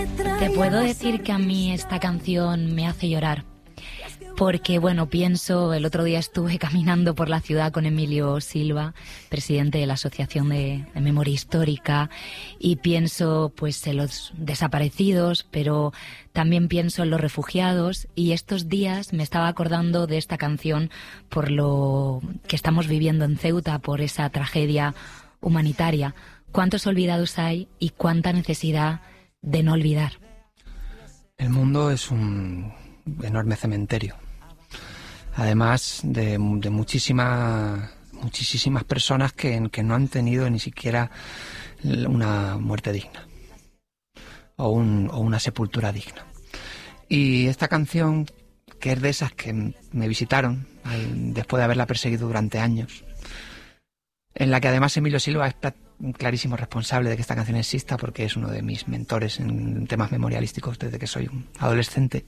Te puedo decir que a mí esta canción me hace llorar. Porque, bueno, pienso, el otro día estuve caminando por la ciudad con Emilio Silva, presidente de la Asociación de Memoria Histórica, y pienso, pues, en los desaparecidos, pero también pienso en los refugiados, y estos días me estaba acordando de esta canción por lo que estamos viviendo en Ceuta, por esa tragedia humanitaria. ¿Cuántos olvidados hay y cuánta necesidad de no olvidar? El mundo es un enorme cementerio, además de muchísimas personas que no han tenido ni siquiera una muerte digna o una sepultura digna. Y esta canción, que es de esas que me visitaron después de haberla perseguido durante años, en la que además Emilio Silva es un clarísimo responsable de que esta canción exista, porque es uno de mis mentores en temas memorialísticos desde que soy un adolescente.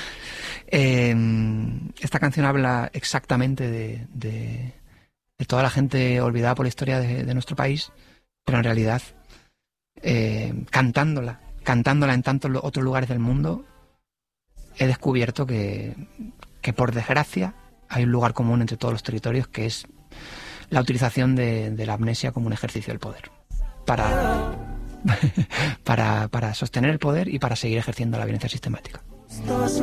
Esta canción habla exactamente de toda la gente olvidada por la historia de nuestro país, pero en realidad cantándola en tantos otros lugares del mundo, he descubierto que por desgracia hay un lugar común entre todos los territorios, que es la utilización de la amnesia como un ejercicio del poder para sostener el poder y para seguir ejerciendo la violencia sistemática.